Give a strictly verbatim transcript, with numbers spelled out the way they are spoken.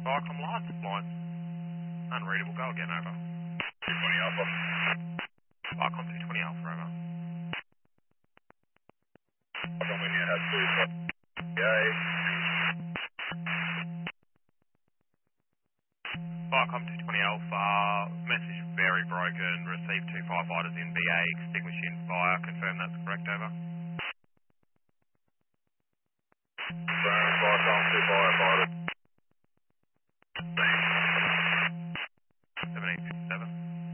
Viacom lights, lines. Unreadable, go again, over. two twenty Alpha. Viacom two twenty Alpha, over. Alpha India has two. Yay. Viacom two twenty Alpha, message very broken, received two firefighters in B A, extinguishing fire, confirm that's correct, over. Confirm, Viacom, two firefighters. seven eight six seven.